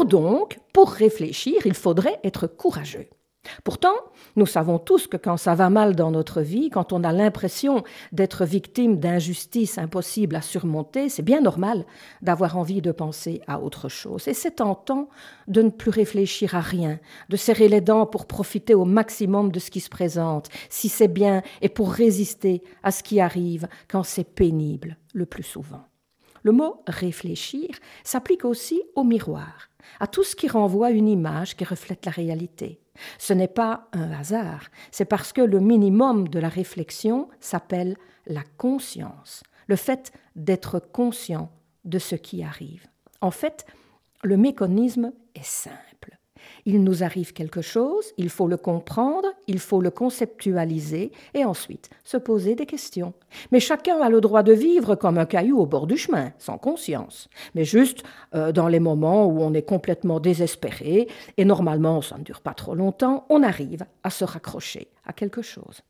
Alors donc, pour réfléchir, il faudrait être courageux. Pourtant, nous savons tous que quand ça va mal dans notre vie, quand on a l'impression d'être victime d'injustices impossibles à surmonter, c'est bien normal d'avoir envie de penser à autre chose. Et c'est tentant de ne plus réfléchir à rien, de serrer les dents pour profiter au maximum de ce qui se présente, si c'est bien, et pour résister à ce qui arrive quand c'est pénible, le plus souvent. Le mot « réfléchir » s'applique aussi au miroir, à tout ce qui renvoie une image qui reflète la réalité. Ce n'est pas un hasard, c'est parce que le minimum de la réflexion s'appelle la conscience, le fait d'être conscient de ce qui arrive. En fait, le mécanisme est simple. Il nous arrive quelque chose, il faut le comprendre, il faut le conceptualiser et ensuite se poser des questions. Mais chacun a le droit de vivre comme un caillou au bord du chemin, sans conscience. Mais juste dans les moments où on est complètement désespéré, et normalement ça ne dure pas trop longtemps, on arrive à se raccrocher à quelque chose.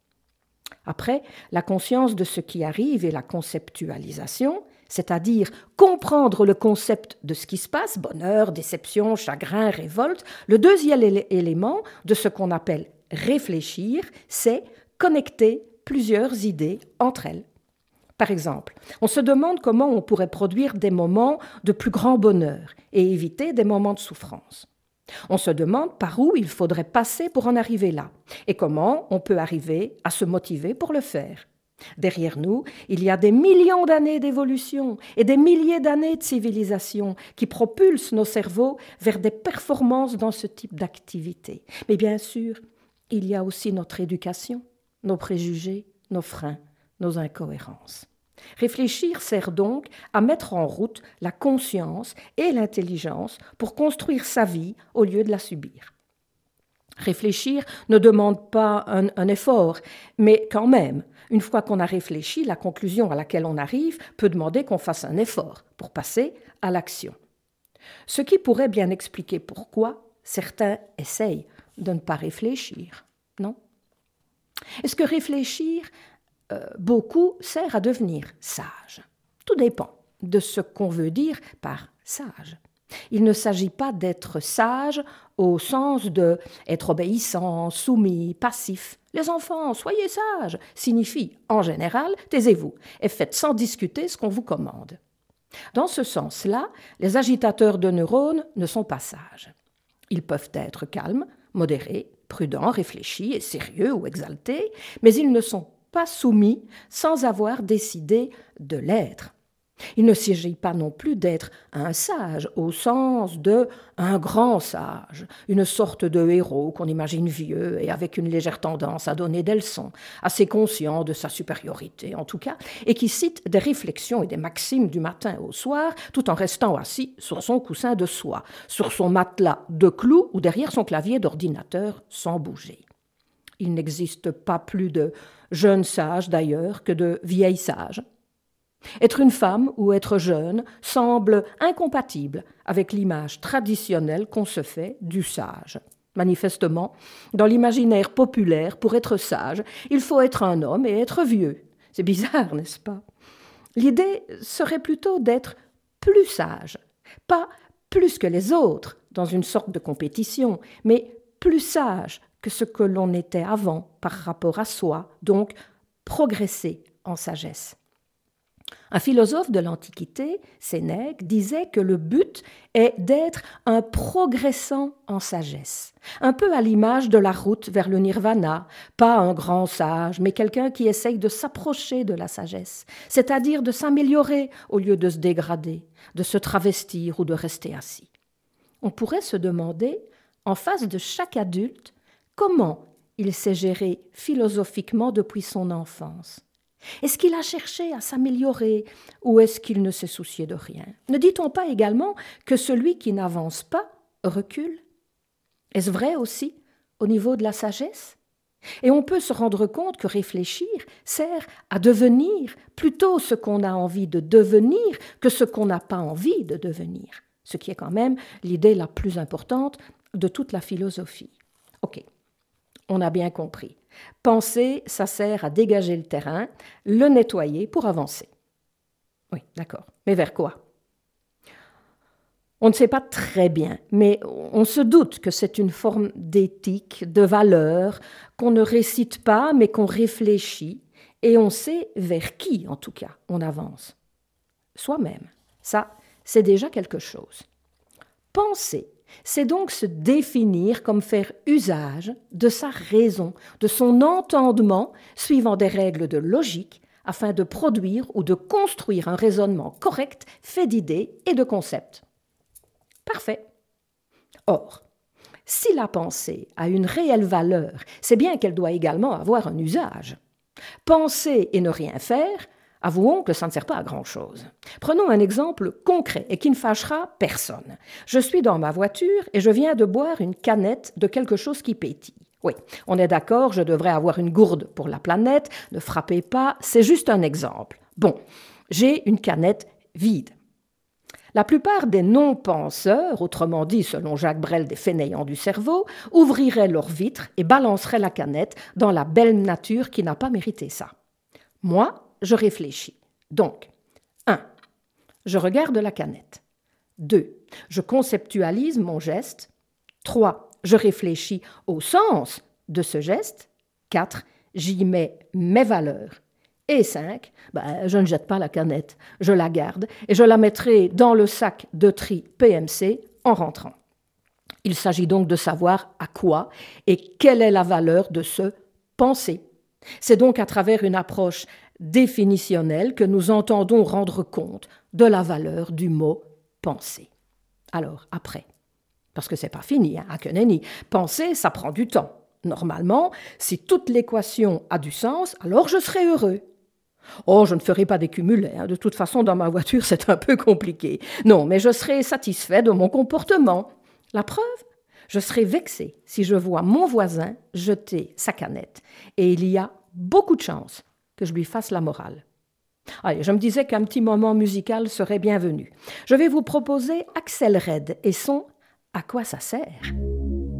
Après, la conscience de ce qui arrive et la conceptualisation, c'est-à-dire comprendre le concept de ce qui se passe, bonheur, déception, chagrin, révolte, le deuxième élément de ce qu'on appelle réfléchir, c'est connecter plusieurs idées entre elles. Par exemple, on se demande comment on pourrait produire des moments de plus grand bonheur et éviter des moments de souffrance. On se demande par où il faudrait passer pour en arriver là et comment on peut arriver à se motiver pour le faire. Derrière nous, il y a des millions d'années d'évolution et des milliers d'années de civilisation qui propulsent nos cerveaux vers des performances dans ce type d'activité. Mais bien sûr, il y a aussi notre éducation, nos préjugés, nos freins, nos incohérences. Réfléchir sert donc à mettre en route la conscience et l'intelligence pour construire sa vie au lieu de la subir. Réfléchir ne demande pas un effort, mais quand même, une fois qu'on a réfléchi, la conclusion à laquelle on arrive peut demander qu'on fasse un effort pour passer à l'action. Ce qui pourrait bien expliquer pourquoi certains essayent de ne pas réfléchir, non ? Est-ce que réfléchir, beaucoup, sert à devenir sage ? Tout dépend de ce qu'on veut dire par sage. Il ne s'agit pas d'être sage au sens de être obéissant, soumis, passif. Les enfants, soyez sages, signifie en général, taisez-vous et faites sans discuter ce qu'on vous commande. Dans ce sens-là, les agitateurs de neurones ne sont pas sages. Ils peuvent être calmes, modérés, prudents, réfléchis et sérieux ou exaltés, mais ils ne sont pas soumis sans avoir décidé de l'être. Il ne s'agit pas non plus d'être un sage au sens de un grand sage, une sorte de héros qu'on imagine vieux et avec une légère tendance à donner des leçons, assez conscient de sa supériorité en tout cas, et qui cite des réflexions et des maximes du matin au soir tout en restant assis sur son coussin de soie, sur son matelas de clous ou derrière son clavier d'ordinateur sans bouger. Il n'existe pas plus de jeunes sages d'ailleurs que de vieilles sages. Être une femme ou être jeune semble incompatible avec l'image traditionnelle qu'on se fait du sage. Manifestement, dans l'imaginaire populaire, pour être sage, il faut être un homme et être vieux. C'est bizarre, n'est-ce pas ? L'idée serait plutôt d'être plus sage, pas plus que les autres, dans une sorte de compétition, mais plus sage que ce que l'on était avant par rapport à soi, donc progresser en sagesse. Un philosophe de l'Antiquité, Sénèque, disait que le but est d'être un progressant en sagesse, un peu à l'image de la route vers le nirvana, pas un grand sage, mais quelqu'un qui essaye de s'approcher de la sagesse, c'est-à-dire de s'améliorer au lieu de se dégrader, de se travestir ou de rester assis. On pourrait se demander, en face de chaque adulte, comment il s'est géré philosophiquement depuis son enfance. Est-ce qu'il a cherché à s'améliorer ou est-ce qu'il ne s'est soucié de rien ? Ne dit-on pas également que celui qui n'avance pas recule ? Est-ce vrai aussi au niveau de la sagesse ? Et on peut se rendre compte que réfléchir sert à devenir plutôt ce qu'on a envie de devenir que ce qu'on n'a pas envie de devenir, ce qui est quand même l'idée la plus importante de toute la philosophie. Ok, on a bien compris. Penser, ça sert à dégager le terrain, le nettoyer pour avancer. Oui, d'accord. Mais vers quoi ? On ne sait pas très bien, mais on se doute que c'est une forme d'éthique, de valeur, qu'on ne récite pas, mais qu'on réfléchit, et on sait vers qui, en tout cas, on avance. Soi-même. Ça, c'est déjà quelque chose. Penser, c'est donc se définir comme faire usage de sa raison, de son entendement, suivant des règles de logique, afin de produire ou de construire un raisonnement correct, fait d'idées et de concepts. Parfait. Or, si la pensée a une réelle valeur, c'est bien qu'elle doit également avoir un usage. Penser et ne rien faire, avouons que ça ne sert pas à grand-chose. Prenons un exemple concret et qui ne fâchera personne. Je suis dans ma voiture et je viens de boire une canette de quelque chose qui pétille. Oui, on est d'accord, je devrais avoir une gourde pour la planète, ne frappez pas, c'est juste un exemple. Bon, j'ai une canette vide. La plupart des non-penseurs, autrement dit selon Jacques Brel des fainéants du cerveau, ouvriraient leurs vitres et balanceraient la canette dans la belle nature qui n'a pas mérité ça. Moi, je réfléchis. Donc, 1. Je regarde la canette. 2. Je conceptualise mon geste. 3. Je réfléchis au sens de ce geste. 4. J'y mets mes valeurs. Et 5, je ne jette pas la canette, je la garde et je la mettrai dans le sac de tri PMC en rentrant. Il s'agit donc de savoir à quoi et quelle est la valeur de ce penser. C'est donc à travers une approche définitionnelle que nous entendons rendre compte de la valeur du mot penser. Alors, après, parce que c'est pas fini, à que nenni, penser, ça prend du temps. Normalement, si toute l'équation a du sens, alors je serai heureux. Oh, je ne ferai pas des cumulets, de toute façon, dans ma voiture, c'est un peu compliqué. Non, mais je serai satisfait de mon comportement. La preuve, je serai vexé si je vois mon voisin jeter sa canette. Et il y a beaucoup de chances que je lui fasse la morale. Allez, je me disais qu'un petit moment musical serait bienvenu. Je vais vous proposer Axel Red et son « À quoi ça sert ?»